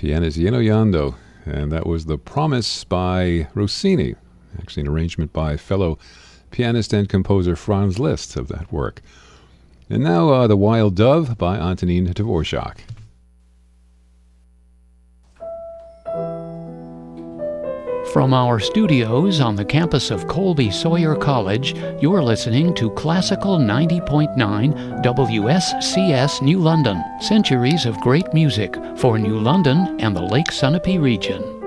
Pianissimo Yando, and that was The Promise by Rossini, actually an arrangement by fellow pianist and composer Franz Liszt of that work. And now The Wild Dove by Antonin Dvorak. From our studios on the campus of Colby Sawyer College, you're listening to Classical 90.9 WSCS New London. Centuries of great music for New London and the Lake Sunapee region.